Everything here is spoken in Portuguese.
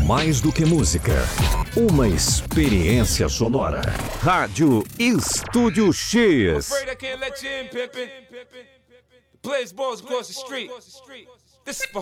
mais do que música. Uma experiência sonora. Rádio Estúdio X. Afraid I can't let you in, pimpin'. Plays balls across the street. This is for